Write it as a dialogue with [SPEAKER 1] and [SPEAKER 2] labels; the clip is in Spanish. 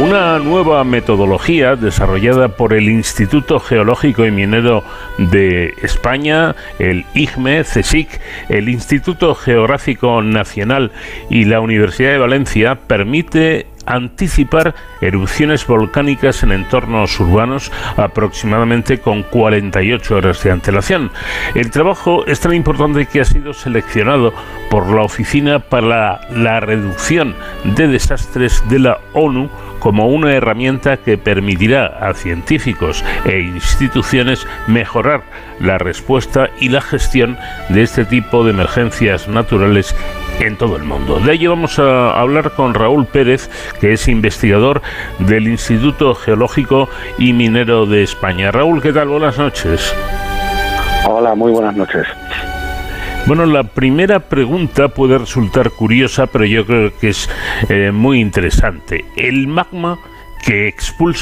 [SPEAKER 1] Una nueva metodología desarrollada por el Instituto Geológico y Minero de España, el IGME, CSIC, el Instituto Geográfico Nacional y la Universidad de Valencia permite anticipar erupciones volcánicas en entornos urbanos aproximadamente con 48 horas de antelación. El trabajo es tan importante que ha sido seleccionado por la Oficina para la Reducción de Desastres de la ONU como una herramienta que permitirá a científicos e instituciones mejorar la respuesta y la gestión de este tipo de emergencias naturales en todo el mundo. De ello vamos a hablar con Raúl Pérez, que es investigador del Instituto Geológico y Minero de España. Raúl, ¿qué tal? Buenas noches.
[SPEAKER 2] Hola, muy buenas noches.
[SPEAKER 1] Bueno, la primera pregunta puede resultar curiosa, pero yo creo que es muy interesante. El magma que expulsa